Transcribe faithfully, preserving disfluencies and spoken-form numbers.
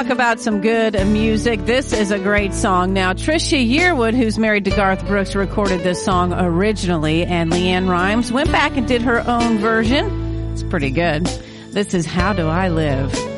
talk about some good music. This is a great song. Now, Trisha Yearwood, who's married to Garth Brooks, recorded this song originally, and Leanne Rimes went back and did her own version. It's pretty good. This is How Do I Live?